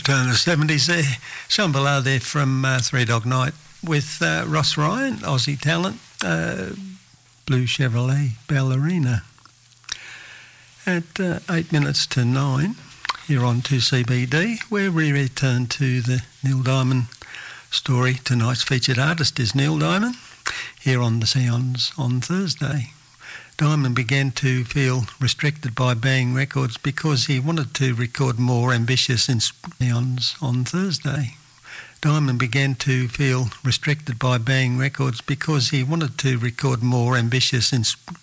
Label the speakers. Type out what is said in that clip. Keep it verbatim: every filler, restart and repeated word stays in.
Speaker 1: Return of the seventies there. Shambhala there from uh, Three Dog Night with uh, Ross Ryan, Aussie talent, uh, Blue Chevrolet Ballerina. At uh, eight minutes to nine, here on two C B D, where we return to the Neil Diamond story. Tonight's featured artist is Neil Diamond, here on the Sounds on Thursday. Diamond began to feel restricted by Bang Records because he wanted to record more ambitious sounds on Thursday. Diamond began to feel restricted by Bang Records because he wanted to record more ambitious